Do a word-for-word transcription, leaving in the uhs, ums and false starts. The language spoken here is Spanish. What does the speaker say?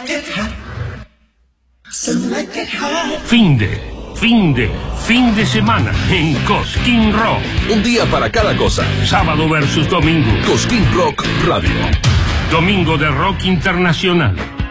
Fin de, fin de, fin de semana en Cosquín Rock. Un día para cada cosa. Sábado versus domingo. Cosquín Rock Radio. Domingo de rock internacional.